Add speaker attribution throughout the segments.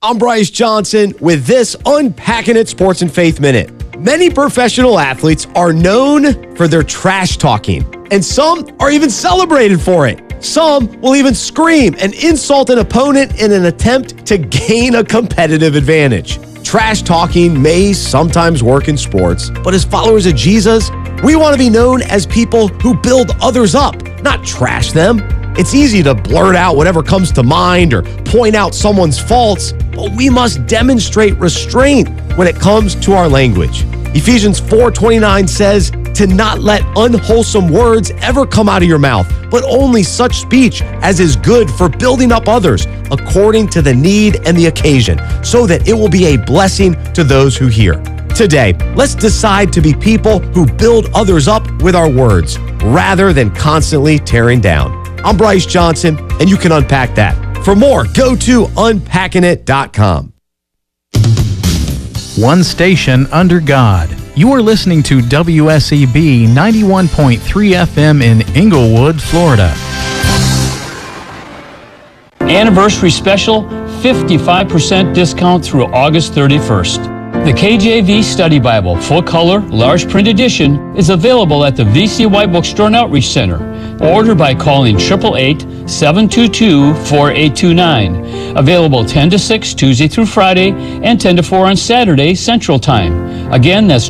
Speaker 1: I'm Bryce Johnson with this Unpacking It Sports and Faith Minute. Many professional athletes are known for their trash talking, and some are even celebrated for it. Some will even scream and insult an opponent in an attempt to gain a competitive advantage. Trash talking may sometimes work in sports, but as followers of Jesus, we want to be known as people who build others up, not trash them. It's easy to blurt out whatever comes to mind or point out someone's faults, but we must demonstrate restraint when it comes to our language. Ephesians 4:29 says to not let unwholesome words ever come out of your mouth, but only such speech as is good for building up others according to the need and the occasion, so that it will be a blessing to those who hear. Today, let's decide to be people who build others up with our words rather than constantly tearing down. I'm Bryce Johnson, and you can unpack that. For more, go to unpackingit.com.
Speaker 2: One station under God. You are listening to WSEB 91.3 FM in Inglewood, Florida.
Speaker 3: Anniversary special, 55% discount through August 31st. The KJV Study Bible, full color, large print edition, is available at the VC White Bookstore and Outreach Center. Order by calling 888-722-4829. Available 10 to 6 Tuesday through Friday and 10 to 4 on Saturday Central Time. Again, that's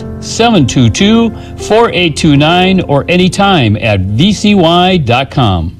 Speaker 3: 888-722-4829 or anytime at vcy.com.